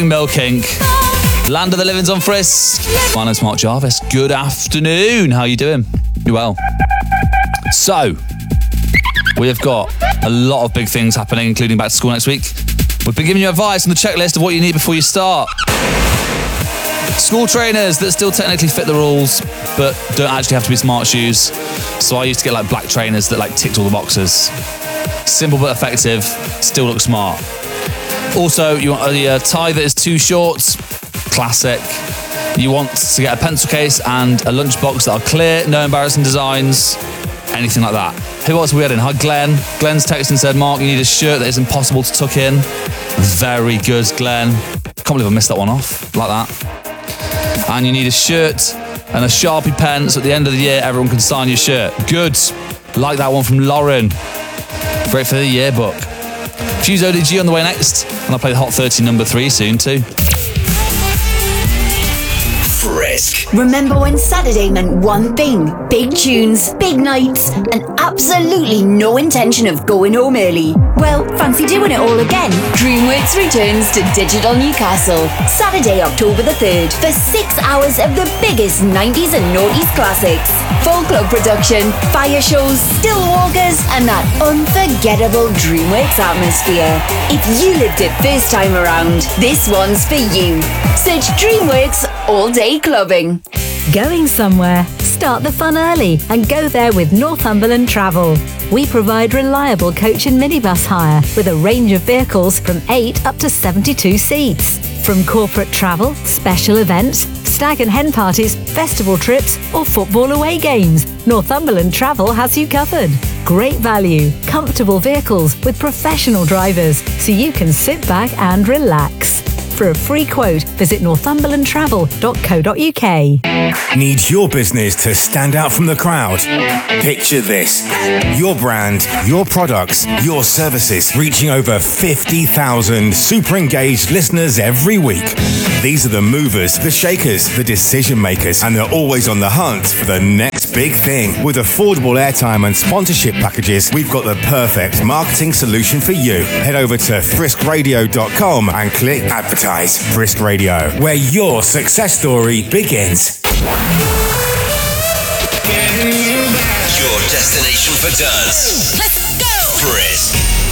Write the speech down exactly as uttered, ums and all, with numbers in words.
Milking. Land of the Living's on Frisk. My name's Mark Jarvis. Good afternoon. How are you doing? You well? So, we have got a lot of big things happening, including back to school next week. We've been giving you advice on the checklist of what you need before you start. School trainers that still technically fit the rules, but don't actually have to be smart shoes. So I used to get like black trainers that like ticked all the boxes. Simple but effective, still look smart. Also, you want a, a tie that is too short, classic. You want to get a pencil case and a lunchbox that are clear, no embarrassing designs, anything like that. Who else are we had in? Hi, Glenn. Glenn's texted and said, Mark, you need a shirt that is impossible to tuck in. Very good, Glenn. Can't believe I missed that one off like that. And you need a shirt and a Sharpie pen, so at the end of the year, everyone can sign your shirt. Good. Like that one from Lauren. Great for the yearbook. Fuse O D G on the way next, and I'll play the Hot thirty number three soon too. Frisk. Remember when Saturday meant one thing? Big tunes, big nights, and absolutely no intention of going home early. Well, fancy doing it all again? DreamWorks returns to Digital Newcastle, Saturday, October the third, for six hours of the biggest nineties and noughties classics. Full club production, fire shows, still walkers, and that unforgettable DreamWorks atmosphere. If you lived it first time around, this one's for you. Search DreamWorks All Day Clubbing. Going somewhere? Start the fun early and go there with Northumberland Travel. We provide reliable coach and minibus hire with a range of vehicles from eight up to seventy-two seats. From corporate travel, special events, stag and hen parties, festival trips, or football away games, Northumberland Travel has you covered. Great value, comfortable vehicles with professional drivers, so you can sit back and relax. For a free quote, visit northumberland travel dot co dot uk. Need your business to stand out from the crowd? Picture this. Your brand, your products, your services reaching over fifty thousand super engaged listeners every week. These are the movers, the shakers, the decision makers, and they're always on the hunt for the next big thing. With affordable airtime and sponsorship packages, we've got the perfect marketing solution for you. Head over to frisk radio dot com and click advertise. Frisk Radio, where your success story begins. Your destination for dance. Let's go! Frisk.